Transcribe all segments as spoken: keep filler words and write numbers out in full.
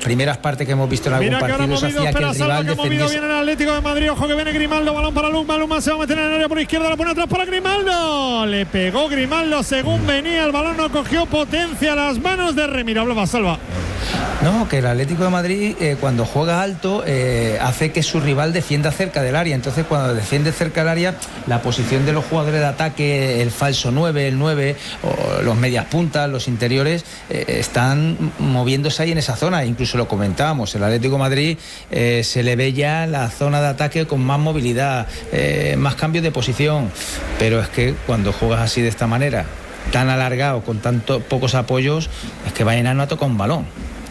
primeras partes que hemos visto en algún Mira partido que se movido, hacía que el rival que ha movido defendiese. bien el Atlético de Madrid. Ojo que viene Grimaldo, balón para Lukman. Lukman se va a meter en el área por izquierda, la pone atrás para Grimaldo. Le pegó Grimaldo según venía. El balón no cogió potencia a las manos de Remiro. Hablaba Salva. No, que el Atlético de Madrid eh, cuando juega alto eh, hace que su rival defienda cerca del área. Entonces cuando defiende cerca del área, la posición de los jugadores de ataque, el falso nueve, el nueve, o los medias puntas, los interiores, eh, están moviéndose ahí en esa zona. Incluso lo comentábamos, el Atlético de Madrid eh, se le ve ya la zona de ataque con más movilidad, eh, más cambios de posición. Pero es que cuando juegas así de esta manera, tan alargado, con tantos pocos apoyos, es que Baena no ha tocado un balón.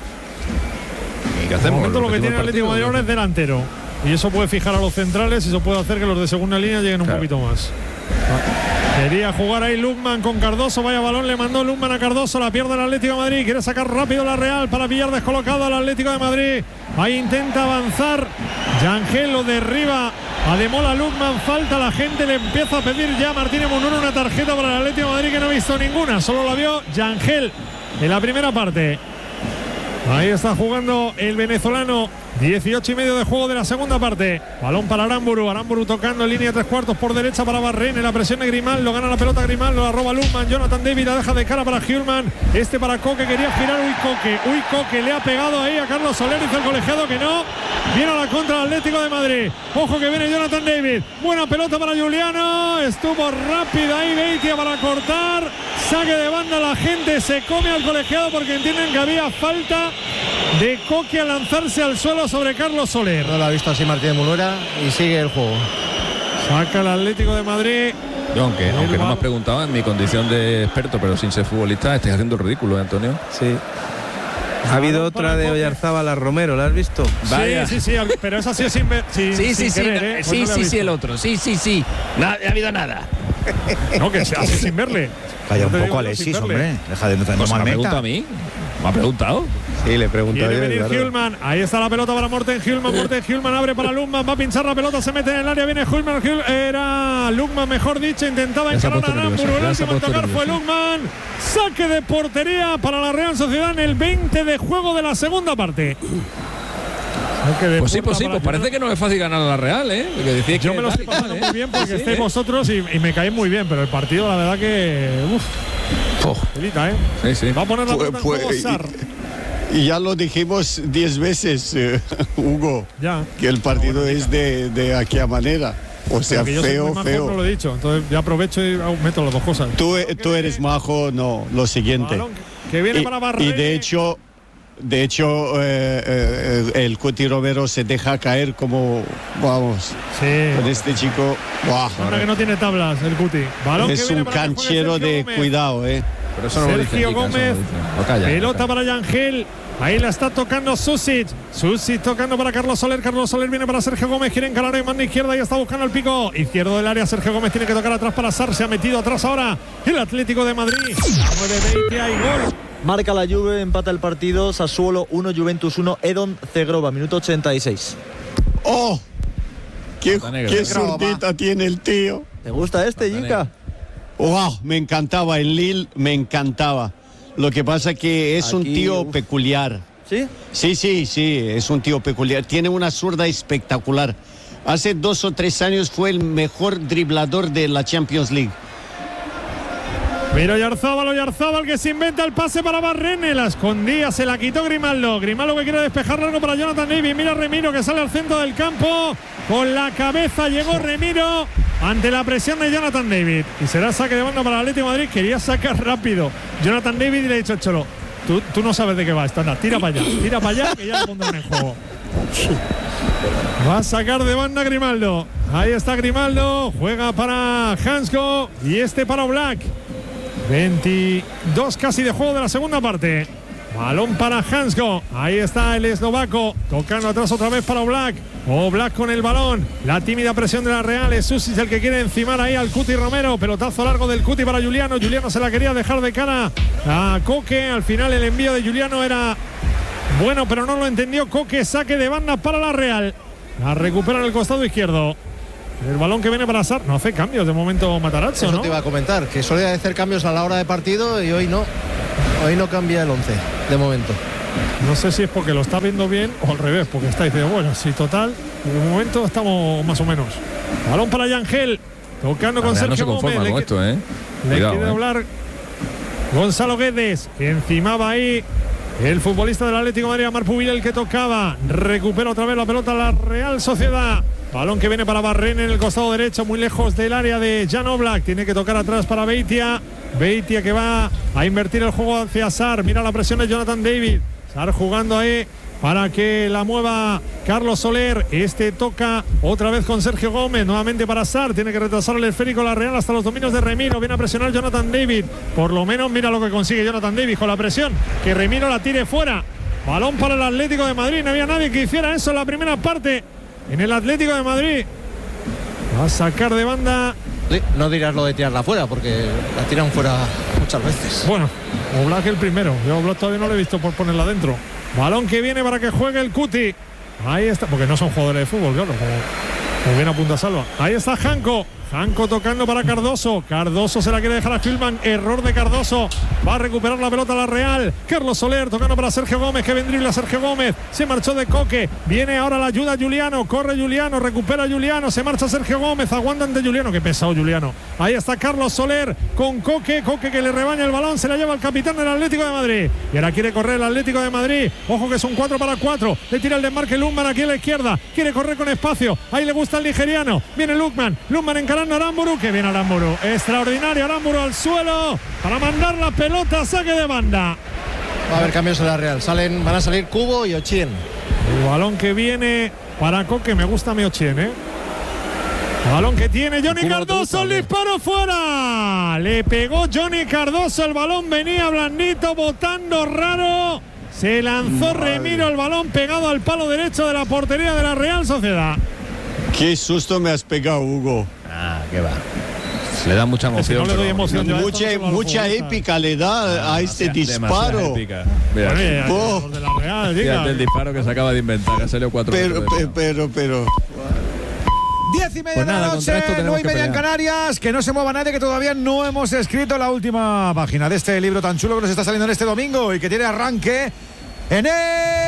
De momento lo que tiene el Atlético de Madrid ahora es delantero. Y eso puede fijar a los centrales y eso puede hacer que los de segunda línea lleguen un claro. poquito más. Quería jugar ahí Lukman con Cardoso. Vaya balón le mandó Lukman a Cardoso. La pierde el Atlético de Madrid. Quiere sacar rápido la Real para pillar descolocado al Atlético de Madrid. Ahí intenta avanzar. Yangel lo derriba. Ademola Lukman. Falta. La gente le empieza a pedir ya a Martínez Munuro una tarjeta para el Atlético de Madrid que no ha visto ninguna. Solo la vio Yangel en la primera parte. Ahí está jugando el venezolano. dieciocho y medio de juego de la segunda parte. Balón para Aramburu. Aramburu tocando en línea de tres cuartos por derecha para Barrene. La presión de Grimaldo. Gana la pelota Grimaldo. La roba Lukman. Jonathan David la deja de cara para Hjulman. Este para Coque. Quería girar. Uy, Coque. Uy, Coque. Le ha pegado ahí a Carlos Soler. Dice el colegiado que no. Viene a la contra del Atlético de Madrid. Ojo que viene Jonathan David. Buena pelota para Juliano. Estuvo rápida ahí Beitia para cortar. Saque de banda. La gente se come al colegiado porque entienden que había falta de Coque a lanzarse al suelo sobre Carlos Soler. No lo ha visto así Martínez Munera y sigue el juego. Saca el Atlético de Madrid. Yo, aunque, aunque no me has preguntado en mi condición de experto, pero sin ser futbolista, estáis haciendo el ridículo, ¿eh, Antonio? Sí. Ha habido otra de Oyarzábal a Romero, ¿la has visto? Vaya. Sí, sí, sí, pero esa sí es sin, sin, sí, sin sí, querer, sí, ¿eh? Pues sí, no sí, sí, el otro. Sí, sí, sí. No ha habido nada. No, que se hace sin verle. Calla un poco, Alexis, hombre. Deja de no tener pues mal me meta. pregunta a mí. ¿Me ha preguntado? Sí, le pregunto Quiere yo. venir Claro. Hjulman. Ahí está la pelota para Morten Hjulman. Morten Hjulman abre para Lukman. Va a pinchar la pelota. Se mete en el área. Viene Hjulman. Hjul- Era Lukman, mejor dicho. Intentaba encarar a Aramburu. El último en tocar fue Lukman. Saque de portería para la Real Sociedad en el veinte de juego de la segunda parte. Pues sí, pues sí, pues parece que no es fácil ganar a la Real, ¿eh? Porque decís Yo que me lo tal estoy y tal, pasando ¿eh? muy bien porque Sí, estáis ¿eh? vosotros y, y me caéis muy bien, pero el partido la verdad que uf, Oh. delita, ¿eh? Sí, sí. Va a poner la Fue- pelota en fue- juego Sarr. Y ya lo dijimos diez veces, eh, Hugo, Ya. que el partido es de, de aquella manera. O sea, Porque yo soy feo, muy majo, feo. no lo he dicho, entonces ya aprovecho y meto las dos cosas. Tú, tú eres majo, no, lo siguiente. Balón que viene Y, para Barrene. y de hecho, de hecho eh, eh, el Cuti Romero se deja caer como, vamos, Sí. con este chico. ¡Buah! Anda que no tiene tablas el Cuti. Balón Es que viene un para que juegue canchero Sergio de Gómez. cuidado, eh. Pero eso no lo dice Sergio Kika, eso no Gómez. lo dice. No, calla, Pelota calla. para Yangel. Ahí la está tocando Susic. Susic tocando para Carlos Soler. Carlos Soler viene para Sergio Gómez. Quiere encarar en mano izquierda y está buscando el pico izquierdo del área. Sergio Gómez tiene que tocar atrás para Sarr. Se ha metido atrás ahora el Atlético de Madrid. nueve veinte y gol. Marca la Juve, empata el partido. Sassuolo uno, Juventus uno. Edon Zegrova, minuto ochenta y seis. ¡Oh! ¡Qué, Está negro. qué zurdita tiene el tío! ¿Te gusta este, Yinka? ¡Wow! Me encantaba el Lille, me encantaba. Lo que pasa que es un Aquí, tío uf. peculiar. ¿Sí? Sí, sí, sí, es un tío peculiar. Tiene una zurda espectacular. Hace dos o tres años fue el mejor driblador de la Champions League. Mira Oyarzábal, Oyarzábal que se inventa el pase para Barrene. La escondía, se la quitó Grimaldo. Grimaldo que quiere despejar largo para Jonathan David. Mira Remiro que sale al centro del campo. Con la cabeza llegó Remiro ante la presión de Jonathan David. Y será saque de banda para el Atlético de Madrid. Quería sacar rápido Jonathan David y le ha dicho Cholo, tú, tú no sabes de qué va esto. Anda, tira para allá, tira para allá que ya lo pondrán en juego. Va a sacar de banda Grimaldo. Ahí está Grimaldo. Juega para Hansko y este para Oblak. veintidós casi de juego de la segunda parte. Balón para Hansko. Ahí está el eslovaco. Tocando atrás otra vez para Oblak. Oblak con el balón. La tímida presión de la Real. Es Susic el que quiere encimar ahí al Cuti Romero. Pelotazo largo del Cuti para Juliano. Juliano se la quería dejar de cara a Coque. Al final el envío de Juliano era bueno, pero no lo entendió Coque. Saque de banda para la Real. La recupera en el costado izquierdo. El balón que viene para Sarr. No hace cambios de momento Matarazzo, Eso ¿no? te iba a comentar, que solía hacer cambios a la hora de partido y hoy no. Hoy no cambia el once, de momento. No sé si es porque lo está viendo bien o al revés, porque está diciendo, bueno, sí, total, de momento estamos más o menos. Balón para Yangel, tocando con Sergio no se Gómez. con Le, esto, ¿eh? le Cuidado, quiere eh. hablar Gonzalo Guedes, que encimaba ahí el futbolista del Atlético de Madrid, Amar Pubil, el que tocaba. Recupera otra vez la pelota la Real Sociedad. Balón que viene para Barren en el costado derecho, muy lejos del área de Jan Oblak. Tiene que tocar atrás para Beitia. Beitia que va a invertir el juego hacia Sar. Mira la presión de Jonathan David. Sar jugando ahí para que la mueva Carlos Soler. Este toca otra vez con Sergio Gómez. Nuevamente para Sar. Tiene que retrasar el esférico la Real hasta los dominios de Remiro. Viene a presionar Jonathan David. Por lo menos mira lo que consigue Jonathan David con la presión. Que Remiro la tire fuera. Balón para el Atlético de Madrid. No había nadie que hiciera eso en la primera parte. En el Atlético de Madrid. Va a sacar de banda. No dirás lo de tirarla fuera, porque la tiran fuera muchas veces. Bueno, Oblak el primero. Yo a Oblak todavía no lo he visto por ponerla dentro. Balón que viene para que juegue el Cuti. Ahí está, porque no son jugadores de fútbol, claro. Como, como bien apunta Salva. Ahí está Janko. Janko tocando para Cardoso. Cardoso se la quiere dejar a Hillman. Error de Cardoso. Va a recuperar la pelota la Real. Carlos Soler tocando para Sergio Gómez. Que vendría a Sergio Gómez. Se marchó de Coque. Viene ahora la ayuda a Juliano. Corre Juliano. Recupera Juliano. Se marcha Sergio Gómez. Aguanta ante Juliano. Qué pesado Juliano. Ahí está Carlos Soler con Coque. Coque que le rebaña el balón. Se la lleva el capitán del Atlético de Madrid. Y ahora quiere correr el Atlético de Madrid. Ojo que son cuatro para cuatro. Le tira el desmarque Lukman aquí a la izquierda. Quiere correr con espacio. Ahí le gusta el nigeriano. Viene Lukman. Lukman encarando a Aramburu. Que viene Aramburu. Extraordinario Aramburu al suelo para mandar la pelota a saque de banda. Va a haber cambios en la Real. Salen, van a salir Cubo y Ochien. El balón que viene para Coque. Me gusta mi Ochien, ¿eh? El balón que tiene Johnny Cardoso. El disparo fuera. Le pegó Johnny Cardoso. El balón venía blandito, botando raro. Se lanzó Remiro el balón pegado al palo derecho de la portería de la Real Sociedad. Qué susto me has pegado, Hugo. Ah, qué va. Le da mucha emoción. Si no le doy emoción yo mucha esto, no mucha épica le da a este disparo. Mira, Oye, oh. de la Real, diga. fíjate el disparo que se acaba de inventar, que ha salido cuatro Pero, metros de pero, pero, pero. Diez y media Pues de nada, la contra noche, esto tenemos nueve y que media en pelear. Canarias. Que no se mueva nadie, que todavía no hemos escrito la última página de este libro tan chulo que nos está saliendo en este domingo y que tiene arranque en el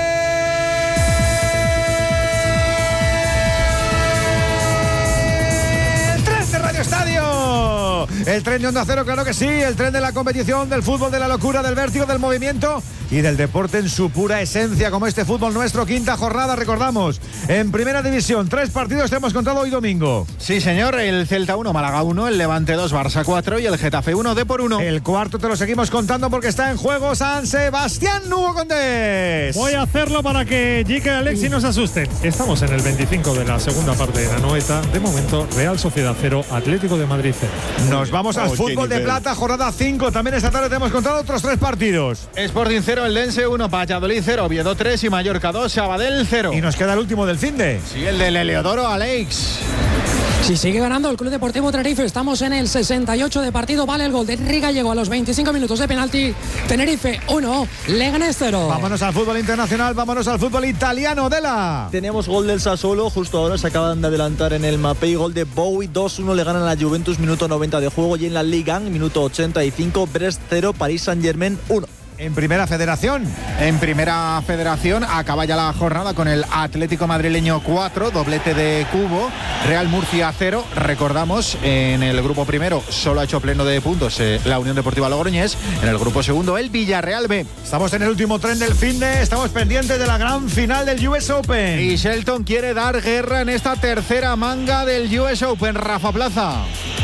tren de Radio Estadio. El tren de Onda Cero, claro que sí. El tren de la competición, del fútbol, de la locura, del vértigo, del movimiento y del deporte en su pura esencia, como este fútbol nuestro. Quinta jornada, recordamos, en primera división. Tres partidos te hemos contado hoy domingo. Sí, señor. El Celta uno, Málaga uno, el Levante dos, Barça cuatro y el Getafe uno, Depor uno. El cuarto te lo seguimos contando porque está en juego San Sebastián, Hugo Condés. Voy a hacerlo para que Jique y Alexi no se asusten. Estamos en el veinticinco de la segunda parte de la Noeta. De momento, Real Sociedad cero, Atlético de Madrid cero. Nos vamos al Oh, fútbol de nivel. plata, jornada cinco. También esta tarde te hemos contado otros tres partidos. Sporting cero, el Dense uno, Valladolid cero, Oviedo tres y Mallorca dos, Sabadell cero. Y nos queda el último del finde. Sí, el del Heliodoro, Alex. Si sigue ganando el Club Deportivo Tenerife, estamos en el sesenta y ocho de partido, vale el gol de Enrique Gallego a los veinticinco minutos de penalti. Tenerife uno, Leganés cero. Vámonos al fútbol internacional, vámonos al fútbol italiano, Dela. Tenemos gol del Sassuolo, justo ahora se acaban de adelantar en el Mapei, gol de Bowie, dos uno le ganan a la Juventus, minuto noventa de juego, y en la Liga, minuto ochenta y cinco, Brest cero, París Saint-Germain uno. En primera federación. En primera federación acaba ya la jornada con el Atlético Madrileño cuatro, doblete de Cubo, Real Murcia cero. Recordamos, en el grupo primero solo ha hecho pleno de puntos eh, la Unión Deportiva Logroñés. En el grupo segundo el Villarreal B. Estamos en el último tren del finde, estamos pendientes de la gran final del U S Open. Y Shelton quiere dar guerra en esta tercera manga del U S Open. Rafa Plaza.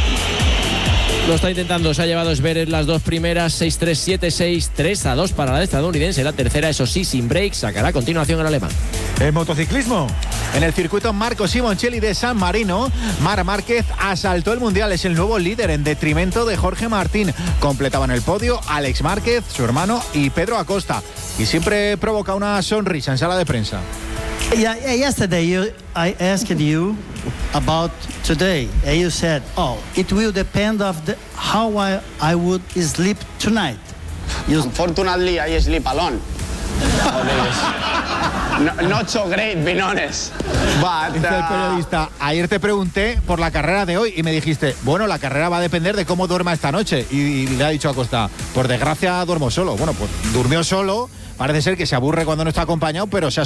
Lo está intentando, se ha llevado Zverev las dos primeras, seis tres, siete seis, tres a dos para la estadounidense. La tercera, eso sí, sin break, sacará a continuación el alemán. En motociclismo. En el circuito Marco Simoncelli de San Marino, Mar Márquez asaltó el Mundial, es el nuevo líder en detrimento de Jorge Martín. Completaban el podio Alex Márquez, su hermano y Pedro Acosta. Y siempre provoca una sonrisa en sala de prensa. Yeah, yesterday you, I asked you about today, and you said, "Oh, it will depend of the, how I, I would sleep tonight." You Unfortunately, I sleep alone. no, not so great, being honest. But, Dice el uh, periodista, ayer te pregunté por la carrera de hoy y me dijiste, bueno, la carrera va a depender de cómo duerma esta noche. Y, y le ha dicho a Costa, por desgracia duermo solo. Bueno, pues durmió solo. Parece ser que se aburre cuando no está acompañado, pero se ha